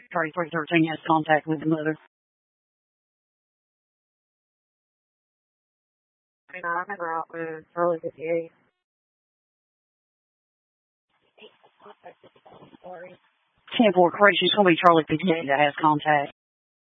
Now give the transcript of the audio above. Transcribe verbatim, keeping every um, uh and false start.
Charlie three thirteen has contact with the mother. I remember out with Charlie fifty-eight. ten four, correction, it's going to be Charlie fifty-eight that has contact.